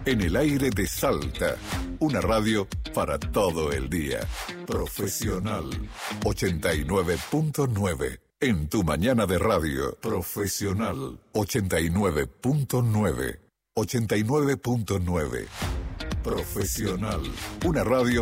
En el aire de Salta, una radio para todo el día. Profesional 89.9. En tu mañana de radio. Profesional 89.9. 89.9. Profesional. Una radio